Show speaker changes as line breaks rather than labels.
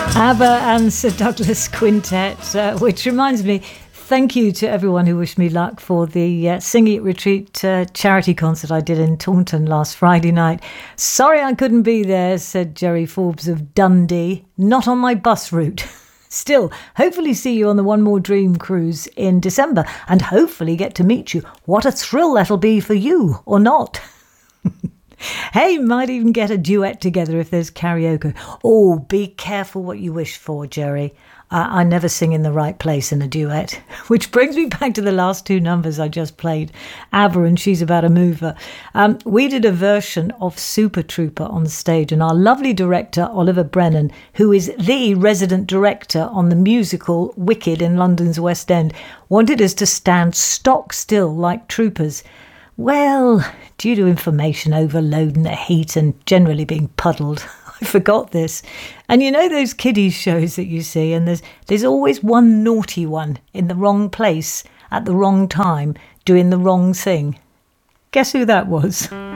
ABBA and Sir Douglas Quintet, which reminds me, thank you to everyone who wished me luck for the Singing at Retreat charity concert I did in Taunton last Friday night. Sorry I couldn't be there, said Jerry Forbes of Dundee. Not on my bus route. Still, hopefully see you on the One More Dream cruise in December and hopefully get to meet you. What a thrill that'll be for you, or not. Hey, might even get a duet together if there's karaoke. Oh, be careful what you wish for, Jerry. I never sing in the right place in a duet. Which brings me back to the last two numbers I just played. ABBA and She's About a Mover. We did a version of Super Trooper on the stage, and our lovely director, Oliver Brennan, who is the resident director on the musical Wicked in London's West End, wanted us to stand stock still like troopers. Well, due to information overload and the heat and generally being puddled, I forgot this. And you know those kiddies shows that you see, and there's always one naughty one in the wrong place at the wrong time doing the wrong thing. Guess who that was?